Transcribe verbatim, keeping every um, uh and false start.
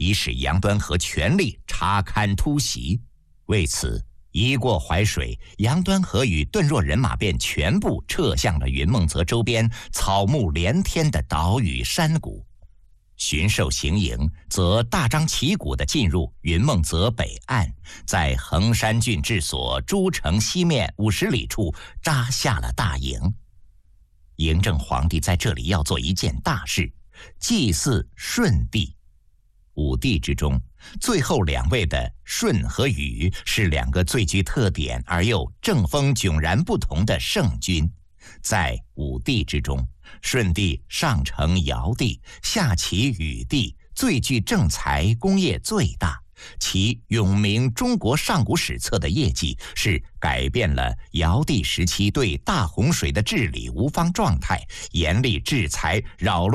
以使杨端和全力插勘突袭。为此，一过淮水，杨端和与顿弱人马便全部撤向了云梦泽周边草木连天的岛屿山谷。巡狩行营则大张旗鼓地进入云梦泽北岸，在衡山郡治所诸城西面五十里处扎下了大营。嬴政皇帝在这里要做一件大事，祭祀舜帝。五帝之中，最后两位的舜和禹是两个最具特点而又政风迥然不同的圣君。在五帝之中，舜帝上承尧帝，下启禹帝，最具政才，功业最大。其永明中国上古史册的业绩是改变了尧帝时期对大洪水的治理无方状态，严厉制裁扰乱